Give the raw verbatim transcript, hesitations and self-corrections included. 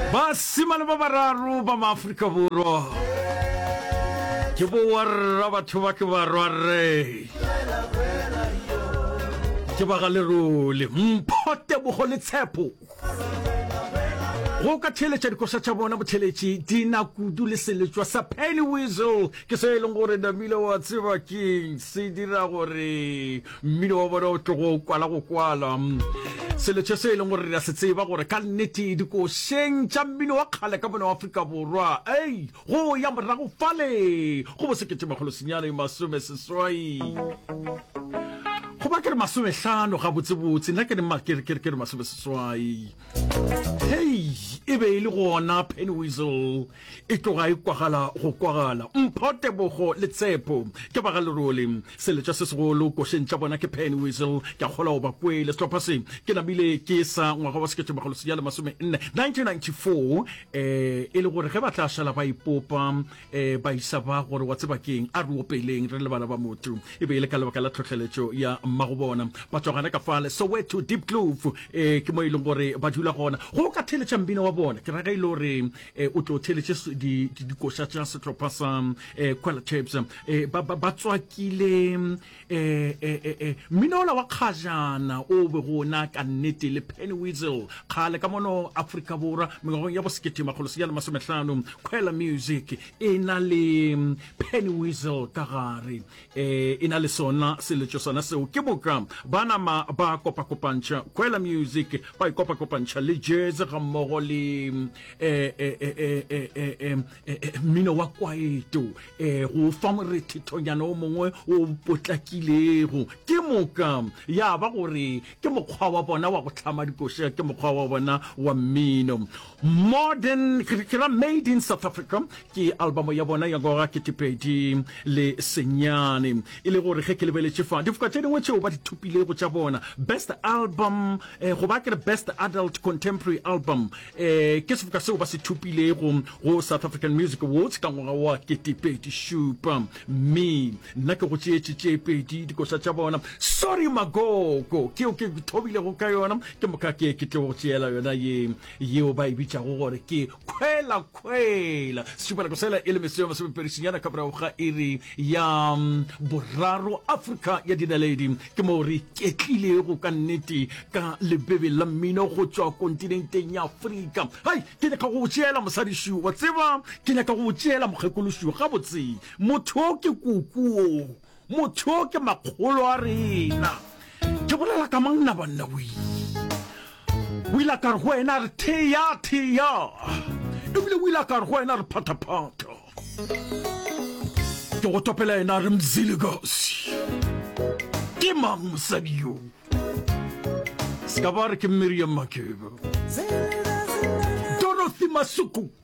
basimane ba bararo ba maAfrika Borwa ke bo warra batho ba ke ba rware ke ba ga lerole mphote bo le tshepo go ka theletša dikoša tša bona botheletši dina kudu le seletswa sa Penny Whistle ke se e leng gore Namile wa tseba king se dira gore mmino wa bona o tlo go kwala go kwala seletša se e leng gore ra se tseba gore ka nnete dikošeng tša mmino wa kgale ka bona wa Afrika Borwa ei go ya morago fale go bo sekete magolo senyane masome seswai go ba ke re masome hlano ga botsebotse nna ke re masome seswai hey e be e le gona Penny Whistle e tloga e kwagala go kwagala mphote bogo le tshepo ke ba ga lerole seletša se segolo košeng tša bona ke Penny Whistle ke a kgola go ba kwele setlhopha se ke namile ke sa ngwaga wa sekete magolo senyane masome nne nineteen ninety-four eh e le gore ge ba tla šala ba ipopa eh ba isa ba gore wa tseba keng a re opeleng re le bana ba motho e be e le ka lebaka la tlhotlheletšo ya mmago bona ba tswagana ka fale Soweto Deep Kloof eh ke mo e leng gore ba dula gona go ka theletša mbino wa bona ke raga ile gore o tlo theletše di dikoša tša setlhopha sa Kwela Tapes eh ba ba tswakile eh mmino wa kgajana o be gona ka nnete le Penny Whistle kgale ka mono Afrika Borwa mengwageng ya bo sekete magolo senyane masome hlano Kwela Music e na le Penny Whistle ka gare eh e na le sona seletšo sona seo ke boka bana ma ba kopa kopantša Kwela Music ba kopa kopantša le jazz ga mmogo le eh eh eh eh eh mmino wa kwaito eh go fa morethithonyana o mongwe o potlakilego ke moka ya ba gore ke mokgwa wa bona wa go tlhama dikoša ke mokgwa wa bona wa mmino modern kira made in South Africa ke album ya bona ya go ke tipedi le senyane ile gore ge ke lebeletše fa di fuka tše dingwe tšeo ba di thupile go tša bona best album eh go ba ke best adult contemporary album eh ke se fuka seo ba se thupile go go South African Music Awards ka ngwaga wa ke tipedi shupa me nna ke go tšeetše tše pedi dikoša tša bona sorry magogo ke o ke thobile go ka yona ke moka ke ke tlo go tšeela yona ye yeo ba e bitšago gore ke Kwela Kwela sepala go sela ele meseo ba se perisinyana ka bra ga iri ya boraro Africa ya dinaledi ke mo re ke tlile go ka nnete ka lebebe la mmino go tswa kontinenteng ya Afrika hai ke ne ka go tšeela mosadi shu wa tseba ke ne ka go tšeela mogekolo shu ga botse motho ke kukuo motho ke makgolo a rena ke bolela ka mangna banna wi wila ka re wena re thea thea ebile wila ka re wena re phata phata ke go topela ena re Mzilikazi ke mang mosadi yo ska ba re ke Miriam Makeba Dorothy Masuku